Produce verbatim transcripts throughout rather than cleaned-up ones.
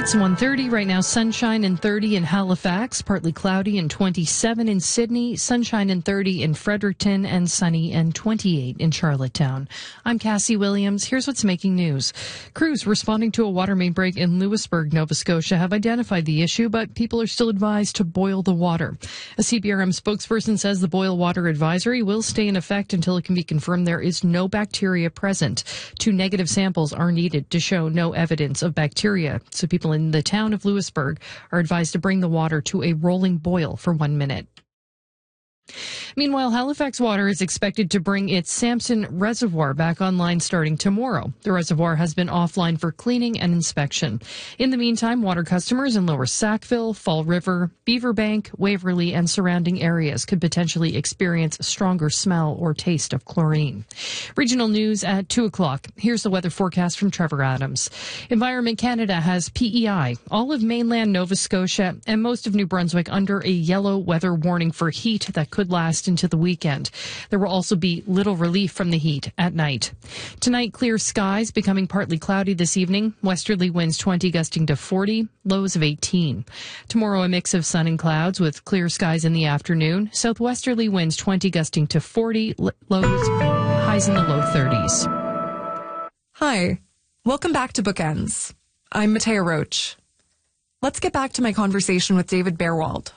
It's one thirty right now. Sunshine and thirty in Halifax, partly cloudy and twenty-seven in Sydney, sunshine and thirty in Fredericton, and sunny and twenty-eight in Charlottetown. I'm Cassie Williams. Here's what's making news. Crews responding to a water main break in Lewisburg, Nova Scotia have identified the issue, but people are still advised to boil the water. A C B R M spokesperson says the boil water advisory will stay in effect until it can be confirmed there is no bacteria present. Two negative samples are needed to show no evidence of bacteria. So people in the town of Lewisburg are advised to bring the water to a rolling boil for one minute. Meanwhile, Halifax Water is expected to bring its Samson Reservoir back online starting tomorrow. The reservoir has been offline for cleaning and inspection. In the meantime, water customers in Lower Sackville, Fall River, Beaverbank, Waverley, and surrounding areas could potentially experience a stronger smell or taste of chlorine. Regional news at two o'clock. Here's the weather forecast from Trevor Adams. Environment Canada has P E I, all of mainland Nova Scotia, and most of New Brunswick under a yellow weather warning for heat that could last into the weekend. There will also be little relief from the heat at night. Tonight, clear skies, becoming partly cloudy this evening. Westerly winds twenty gusting to forty, lows of eighteen. Tomorrow, a mix of sun and clouds with clear skies in the afternoon. Southwesterly winds twenty gusting to forty, lows, highs in the low thirties. Hi, welcome back to Bookends. I'm Matea Roach. Let's get back to my conversation with David Bearwald.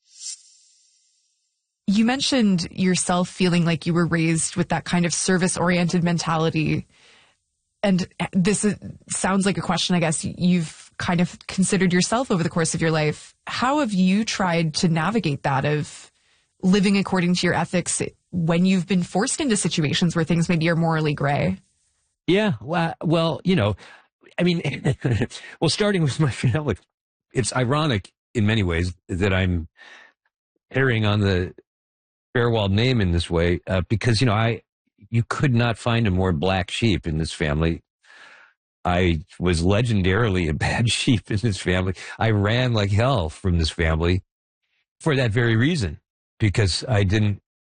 You mentioned yourself feeling like you were raised with that kind of service-oriented mentality. And this is, sounds like a question, I guess, you've kind of considered yourself over the course of your life. How have you tried to navigate that of living according to your ethics when you've been forced into situations where things maybe are morally gray? Yeah, well, well you know, I mean, well, starting with my family, it's ironic in many ways that I'm erring on the Bearwald name in this way, uh, because, you know, I, you could not find a more black sheep in this family. I was legendarily a bad sheep in this family. I ran like hell from this family for that very reason, because I didn't